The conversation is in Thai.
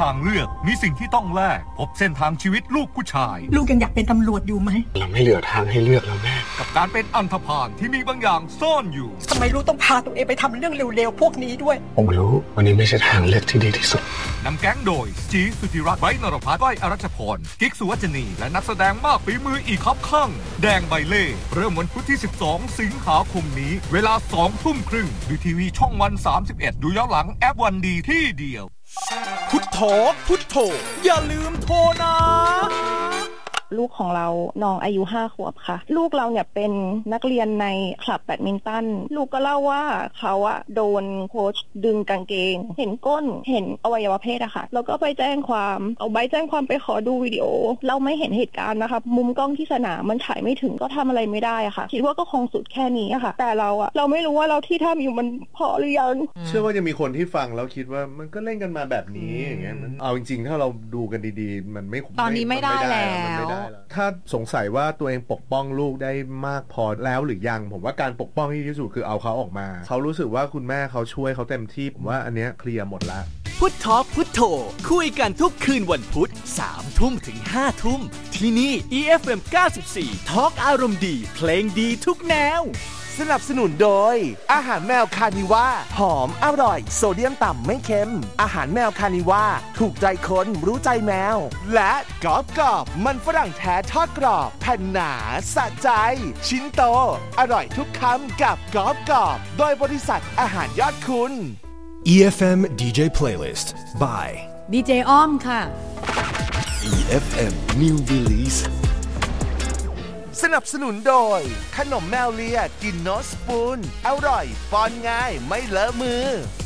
ทางเลือกมีสิ่งที่ต้องแลกพบเส้นทางชีวิตลูกผู้ชายลูกยังอยากเป็นตำรวจอยู่ไหมเราไม่เหลือทางให้เลือกแล้วแม่กับการเป็นอันธพาลที่มีบางอย่างซ่อนอยู่ทำไมลูกต้องพาตัวเองไปทำเรื่องเร็วๆพวกนี้ด้วยผมรู้วันนี้ไม่ใช่ทางเลือกที่ดีที่สุดนำแก๊งโดยจีสุธิรัตน์ไบร์ทนรพัฒน์ก้อยอรัชพรกิ๊กสุวรรณีและนักแสดงมากฝีมืออีกครับข้างแดงใบเล่เริ่มวันพุธที่12สิงหาคมนี้เวลา 20:30 น.ดูทีวีช่องวัน31ดูย้อนหลังแอปวันดีที่เดียวพุทโธพุทโธอย่าลืมโทรนะลูกของเราน้องอายุ5 ขวบค่ะลูกเราเนี่ยเป็นนักเรียนในคลับแบดมินตันลูกก็เล่าว่าเขาโดนโค้ชดึงกางเกงเห็นก้นเห็นอวัยวะเพศอะค่ะแล้วก็ไปแจ้งความเอาใบแจ้งความไปขอดูวิดีโอเราไม่เห็นเหตุการณ์นะคะมุมกล้องที่สนามมันถ่ายไม่ถึงก็ทำอะไรไม่ได้อะค่ะคิดว่าก็คงสุดแค่นี้อะค่ะแต่เราไม่รู้ว่าเราที่ทำอยู่มันพอหรือยังเชื่อว่าจะมีคนที่ฟังแล้วคิดว่ามันก็เล่นกันมาแบบนี้อย่างเงี้ยเอาจริงๆถ้าเราดูกันดีๆมันไม่ตอนนี้ไม่ได้แล้วถ้าสงสัยว่าตัวเองปกป้องลูกได้มากพอแล้วหรือยังผมว่าการปกป้องที่ดีที่สุดคือเอาเขาออกมาเขารู้สึกว่าคุณแม่เขาช่วยเขาเต็มที่ผมว่าอันเนี้ยเคลียร์หมดละพุททอล์คพุทโธคุยกันทุกคืนวันพุธ 3 ทุ่มถึง 5 ทุ่มที่นี่ EFM 94ทอล์คอารมณ์ดีเพลงดีทุกแนวสนับสนุนโดยอาหารแมวคานิว่าหอมอร่อยโซเดียมต่ำไม่เค็มอาหารแมวคานิว่าถูกใจคนรู้ใจแมวและกรอบมันฝรั่งแท้ทอดกรอบแผ่นหนาสะใจชิ้นโตอร่อยทุกคำกับกรอบโดยบริษัทอาหารยอดคุณ EFM DJ Playlist by DJ อ้อมค่ะ EFM New Release สนับสนุนโดยขนมแมวเลียกินโนสปูนอร่อยป้อนง่ายไม่เลอะมือ